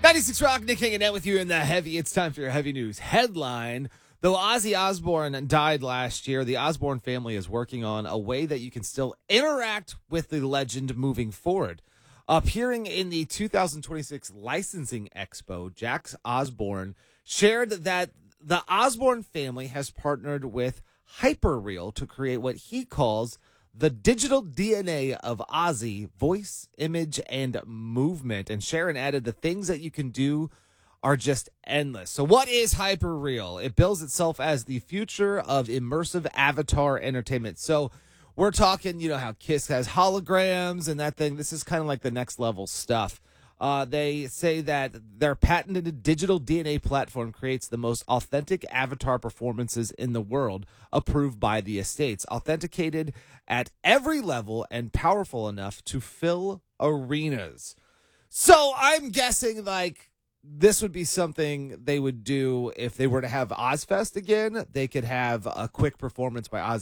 96 Rock, Nick hanging out with you in the heavy. It's time for your heavy news headline. Though Ozzy Osbourne died last year, the Osbourne family is working on a way that you can still interact with the legend moving forward. Appearing in the 2026 Licensing Expo, Jack Osbourne shared that the Osbourne family has partnered with Hyperreal to create what he calls the digital DNA of Ozzy, voice, image, and movement. And Sharon added the things that you can do are just endless. So what is Hyperreal? It bills itself as the future of immersive avatar entertainment. So we're talking, you know, how Kiss has holograms and that thing. This is kind of like the next level stuff. They say that their patented digital DNA platform creates the most authentic avatar performances in the world, approved by the estates, authenticated at every level and powerful enough to fill arenas. So I'm guessing like this would be something they would do if they were to have Ozfest again. They could have a quick performance by Ozzy